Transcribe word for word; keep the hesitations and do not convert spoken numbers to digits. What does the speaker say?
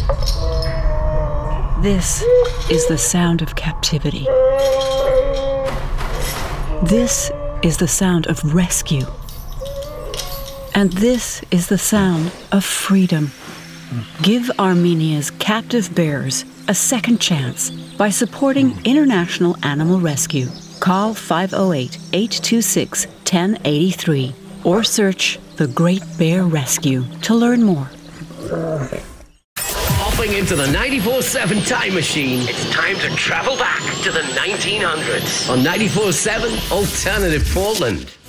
This is the sound of captivity. This is the sound of rescue. And this is the sound of freedom. Give Armenia's captive bears a second chance by supporting International Animal Rescue. Call five oh eight, eight two six, one oh eight three or search The Great Bear Rescue to learn more. Hopping into the ninety-four seven Time Machine, it's time to travel back to the nineteen hundreds on ninety-four seven Alternative Portland.